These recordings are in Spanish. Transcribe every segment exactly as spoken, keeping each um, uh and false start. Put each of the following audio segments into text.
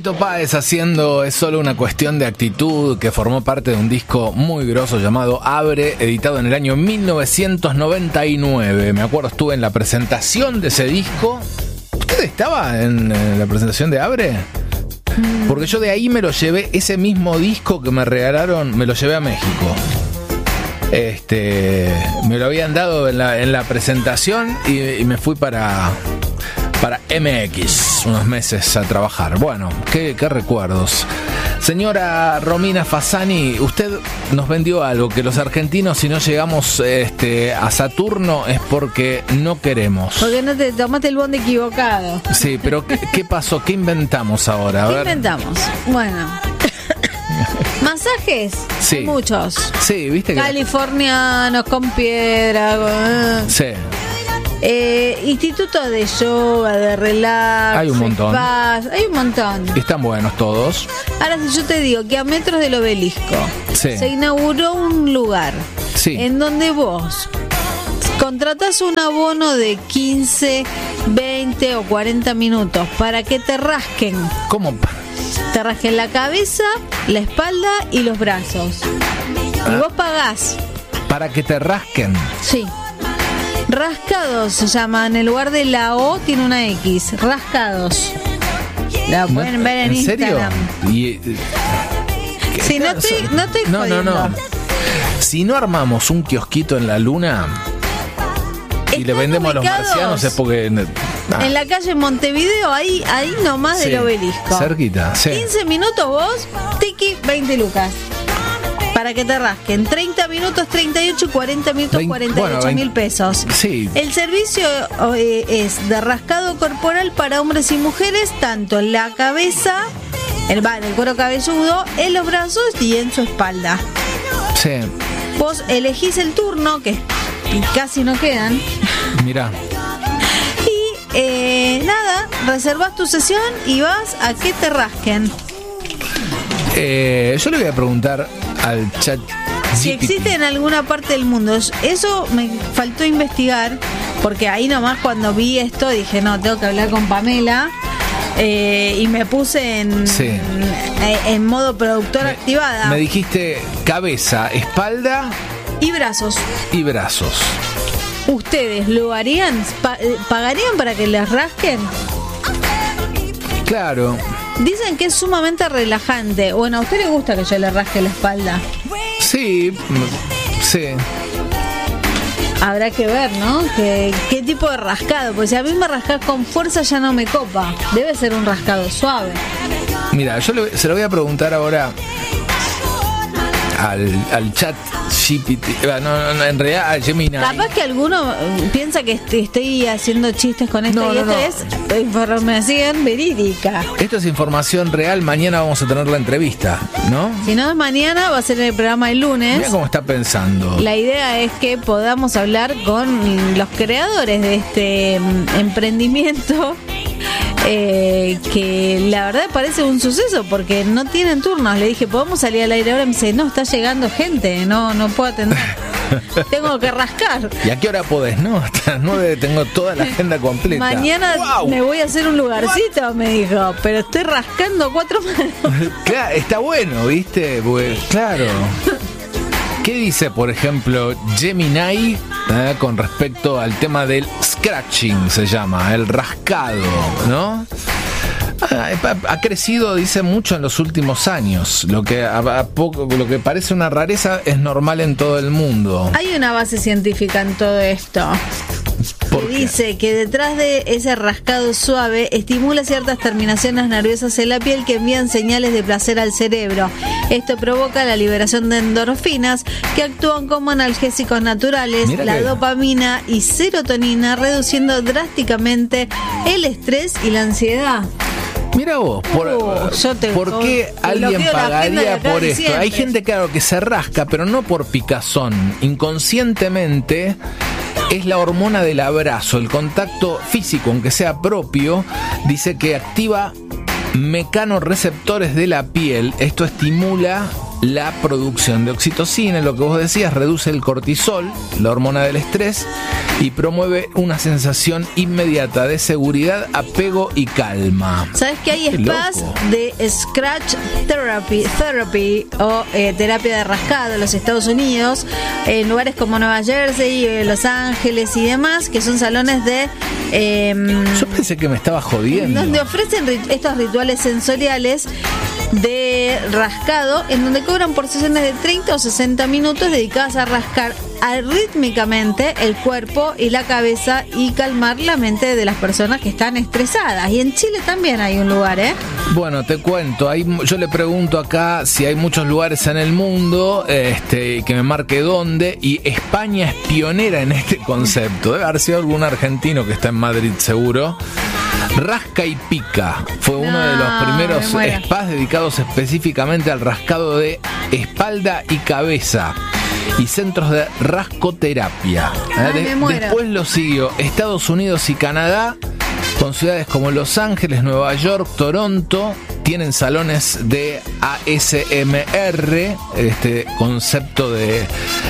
Fito Páez haciendo Es solo una cuestión de actitud, que formó parte de un disco muy grosso llamado Abre, editado en el año mil novecientos noventa y nueve. Me acuerdo, estuve en la presentación de ese disco. ¿Usted estaba en, en la presentación de Abre? Porque yo de ahí me lo llevé, ese mismo disco que me regalaron, me lo llevé a México. Este, me lo habían dado en la, en la presentación y, y me fui para... para M X unos meses a trabajar. Bueno, qué, qué recuerdos. Señora Romina Fasani, usted nos vendió algo, que los argentinos, si no llegamos este, a Saturno es porque no queremos. Porque no te tomaste el bondi equivocado. Sí, pero ¿qué, qué pasó? ¿Qué inventamos ahora? A ¿Qué ver. inventamos? Bueno, masajes, sí. Hay muchos. Sí, viste que... Californianos con piedra. Sí. Eh, Instituto de yoga, de relax, hay un montón. Paz, hay un montón. Están buenos todos. Ahora, si yo te digo que a metros del obelisco sí. se inauguró un lugar sí. en donde vos contratás un abono de quince, veinte o cuarenta minutos para que te rasquen. ¿Cómo? Te rasquen la cabeza, la espalda y los brazos. Ah. Y vos pagás. Para que te rasquen. Sí. Rascados se llama, en el lugar de la O tiene una X. Rascados. La pueden no, ver en, ¿en Instagram. Serio? Y, sí, no estoy, no estoy no, jodiendo. No, no. Si no armamos un kiosquito en la luna y le vendemos a los marcianos es porque... Ah. En la calle Montevideo, ahí, ahí nomás sí, del obelisco. Cerquita, sí. quince minutos vos, tiki, veinte lucas. Para que te rasquen. treinta minutos, treinta y ocho, cuarenta minutos, cuarenta y ocho mil pesos. Sí. El servicio eh, es de rascado corporal para hombres y mujeres, tanto en la cabeza, el, en el cuero cabelludo, en los brazos y en su espalda. Sí. Vos elegís el turno, que casi no quedan. Mirá. Y eh, nada, reservás tu sesión y vas a que te rasquen. Eh, yo le voy a preguntar al chat si existe en alguna parte del mundo. Eso me faltó investigar, porque ahí nomás cuando vi esto dije, no, tengo que hablar con Pamela, eh, y me puse en, sí. en, en modo productora me, activada. Me dijiste cabeza, espalda y brazos. Y brazos. ¿Ustedes lo harían? Pa- ¿Pagarían para que les rasquen? Claro. Dicen que es sumamente relajante. Bueno, ¿a usted le gusta que yo le rasque la espalda? Sí, sí. Habrá que ver, ¿no? ¿Qué, qué tipo de rascado? Porque si a mí me rascas con fuerza ya no me copa. Debe ser un rascado suave. Mira, yo le, se lo voy a preguntar ahora al, al chat G P T. No, no, no, en realidad a Gemini. Capaz que alguno piensa que estoy haciendo chistes con esto, no, y no, esto no. es información verídica. Esto es información real. Mañana vamos a tener la entrevista, ¿no? Si no es mañana, va a ser el programa el lunes. Mira cómo está pensando. La idea es que podamos hablar con los creadores de este emprendimiento. Eh, que la verdad parece un suceso porque no tienen turnos. Le dije, ¿podemos salir al aire ahora? Me dice, no, está llegando gente, no, no puedo atender. Tengo que rascar. ¿Y a qué hora podés? No, hasta las nueve tengo toda la agenda completa. Mañana wow. me voy a hacer un lugarcito, What? me dijo, pero estoy rascando cuatro manos. Claro, está bueno, ¿viste? Pues, claro. ¿Qué dice, por ejemplo, Gemini eh, con respecto al tema del scratching, se llama, el rascado, ¿no? Ha, ha crecido, dice, mucho en los últimos años. Lo que, a, a poco, lo que parece una rareza es normal en todo el mundo. Hay una base científica en todo esto. Que dice que detrás de ese rascado suave estimula ciertas terminaciones nerviosas en la piel que envían señales de placer al cerebro. Esto provoca la liberación de endorfinas que actúan como analgésicos naturales, Mira la que... dopamina y serotonina, reduciendo drásticamente el estrés y la ansiedad. Mira vos, por, uh, yo te, ¿por qué oh, alguien pagaría por esto? Siempre. Hay gente, claro, que se rasca, pero no por picazón. Inconscientemente es la hormona del abrazo, el contacto físico, aunque sea propio, dice que activa mecanorreceptores de la piel. Esto estimula la producción de oxitocina, lo que vos decías, reduce el cortisol, la hormona del estrés, y promueve una sensación inmediata de seguridad, apego y calma. ¿Sabes que hay spas de Scratch Therapy, therapy o eh, terapia de rascado en los Estados Unidos, en lugares como Nueva Jersey, eh, Los Ángeles y demás, que son salones de... Eh, Yo pensé que me estaba jodiendo. Donde ofrecen ri- estos rituales sensoriales de rascado, en donde cobran por sesiones de treinta o sesenta minutos dedicadas a rascar rítmicamente el cuerpo y la cabeza y calmar la mente de las personas que están estresadas. Y en Chile también hay un lugar, ¿eh? Bueno, te cuento, hay, yo le pregunto acá si hay muchos lugares en el mundo, este, que me marque dónde, y España es pionera en este concepto. Debe haber sido algún argentino que está en Madrid seguro. Rasca y Pica fue uno no, de los primeros spas dedicados específicamente al rascado de espalda y cabeza y centros de rascoterapia. Ay, de, después lo siguió Estados Unidos y Canadá, con ciudades como Los Ángeles, Nueva York, Toronto. Tienen salones de A S M R, este concepto de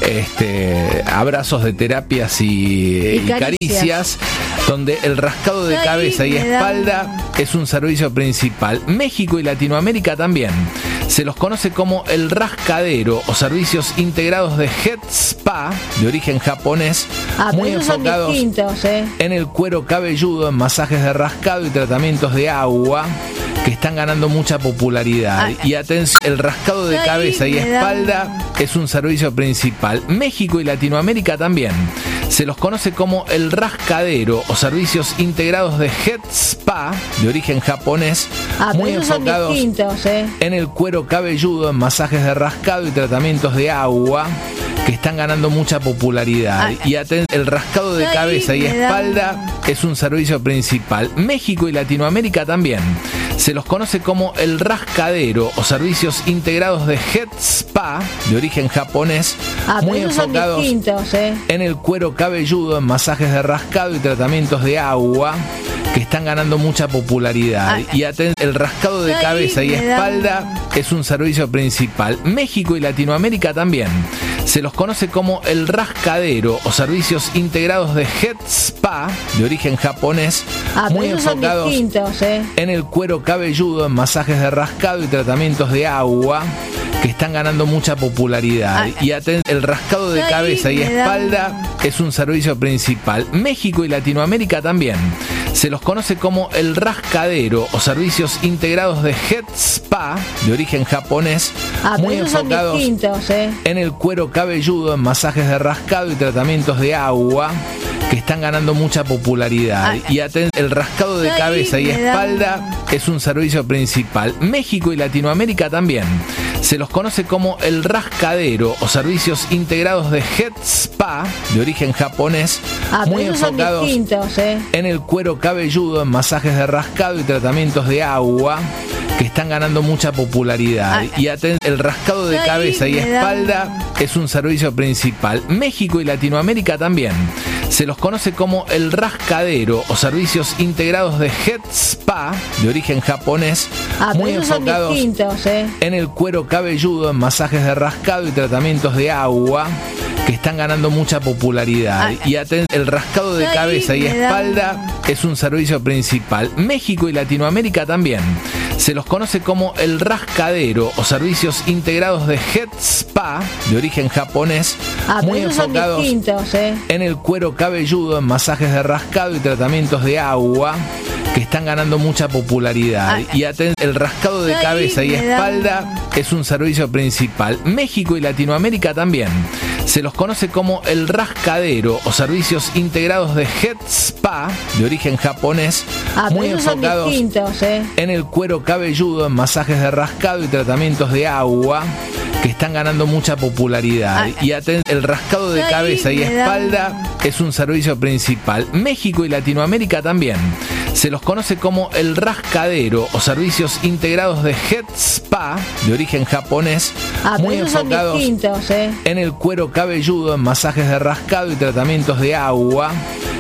este, abrazos de terapias y, y, y caricias. caricias, donde el rascado de cabeza y espalda es un servicio principal. México y Latinoamérica también. Se los conoce como el rascadero o servicios integrados de Head Spa, de origen japonés, ah, muy enfocados ¿eh? en el cuero cabelludo, en masajes de rascado y tratamientos de agua, que están ganando mucha popularidad. Ay, y atención, el rascado de cabeza y espalda da... es un servicio principal. México y Latinoamérica también. Se los conoce como el rascadero o servicios integrados de Head Spa, de origen japonés, ah, muy enfocados ¿eh? en el cuero cabelludo, en masajes de rascado y tratamientos de agua, que están ganando mucha popularidad. Ay, y aten- el rascado de cabeza y espalda da... es un servicio principal. México y Latinoamérica también. Se los conoce como el rascadero o servicios integrados de Head Spa, de origen japonés, ah, muy enfocados ¿eh? en el cuero cabelludo, en masajes de rascado y tratamientos de agua, que están ganando mucha popularidad. Ay, y aten- el rascado de cabeza y espalda da... es un servicio principal. México y Latinoamérica también. Se los conoce como el rascadero o servicios integrados de Head Spa, de origen japonés, ah, muy enfocados ¿eh? en el cuero cabelludo, en masajes de rascado y tratamientos de agua, que están ganando mucha popularidad. Ay, y aten- el rascado de cabeza y espalda da... es un servicio principal. México y Latinoamérica también. Se los conoce como el rascadero o servicios integrados de Head Spa, de origen japonés, ah, muy enfocados ¿eh? en el cuero cabelludo, en masajes de rascado y tratamientos de agua, que están ganando mucha popularidad. Ay, y aten- el rascado de cabeza y espalda da... es un servicio principal. México y Latinoamérica también. Se los conoce como el rascadero o servicios integrados de Head Spa, de origen japonés, ah, muy enfocados ¿eh? en el cuero cabelludo, en masajes de rascado y tratamientos de agua, que están ganando mucha popularidad. Ay, y aten- el rascado de cabeza y espalda da... es un servicio principal. México y Latinoamérica también. Se los conoce como el rascadero o servicios integrados de Head Spa, de origen japonés, ah, muy enfocados ¿eh? en el cuero cabelludo, en masajes de rascado y tratamientos de agua, que están ganando mucha popularidad. Ay, y aten- el rascado de cabeza y espalda da... es un servicio principal. México y Latinoamérica también. Se los conoce como el rascadero o servicios integrados de Head Spa, de origen japonés, ah, muy enfocados ¿eh? en el cuero cabelludo, en masajes de rascado y tratamientos de agua, que están ganando mucha popularidad. Ay, y aten- el rascado de cabeza y espalda da... es un servicio principal. México y Latinoamérica también. Se los conoce como el rascadero o servicios integrados de Head Spa, de origen japonés, ah, muy enfocados ¿eh? en el cuero cabelludo, en masajes de rascado y tratamientos de agua, que están ganando mucha popularidad. Ay, y aten- el rascado de cabeza y espalda da... es un servicio principal. México y Latinoamérica también. Se los conoce como el rascadero o servicios integrados de Head Spa, de origen japonés, ah, muy enfocados ¿eh? en el cuero cabelludo, en masajes de rascado y tratamientos de agua,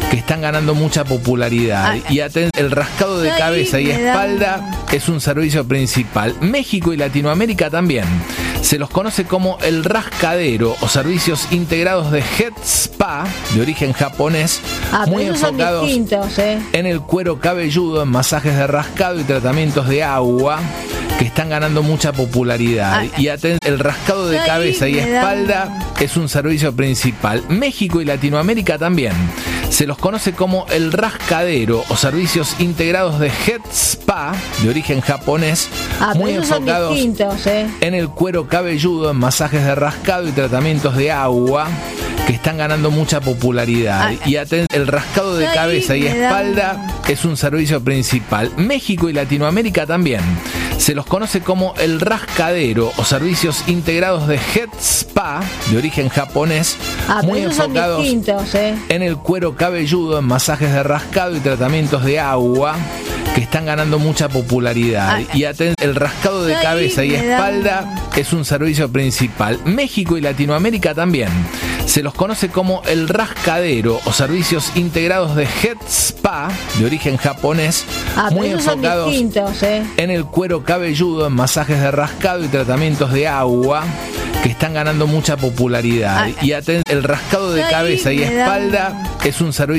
que están ganando mucha popularidad. Ay. Y aten- el rascado de Ay, cabeza y me da- espalda es un servicio principal. México y Latinoamérica también. Se los conoce como el rascadero o servicios integrados de Head Spa, de origen japonés, Ah, pero muy esos son enfocados distintos, ¿eh? en el cuero cabelludo, en masajes de rascado y tratamientos de agua que están ganando mucha popularidad. Ay. Y aten- el rascado de Ay, cabeza y me da- espalda es un servicio principal. México y Latinoamérica también. Se los conoce como el rascadero o servicios integrados de Head Spa, de origen japonés, Ah, pero muy esos son enfocados distintos, ¿eh? en el cuero cabelludo, en masajes de rascado y tratamientos de agua que están ganando mucha popularidad. Ay. Y aten- el rascado de Ay, cabeza y me da- espalda es un servicio principal. México y Latinoamérica también. Se los conoce como el rascadero o servicios integrados de Head Spa, de origen japonés, Ah, pero muy esos son enfocados distintos, ¿eh? en el cuero cabelludo, en masajes de rascado y tratamientos de agua que están ganando mucha popularidad. Ay. Y aten- el rascado de Ay, cabeza y me da- espalda es un servicio principal. México y Latinoamérica también. Se los conoce como el rascadero o servicios integrados de Head Spa, de origen japonés, Ah, pero muy esos son enfocados distintos, ¿eh? en el cuero cabelludo, en masajes de rascado y tratamientos de agua que están ganando mucha popularidad. Ay. Y aten- el rascado de Ay, cabeza y me da- espalda es un servicio